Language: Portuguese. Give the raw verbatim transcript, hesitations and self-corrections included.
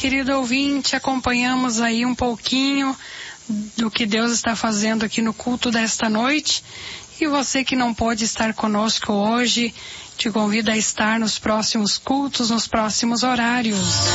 querido ouvinte, acompanhamos aí um pouquinho do que Deus está fazendo aqui no culto desta noite. E você que não pôde estar conosco hoje, te convido a estar nos próximos cultos, nos próximos horários.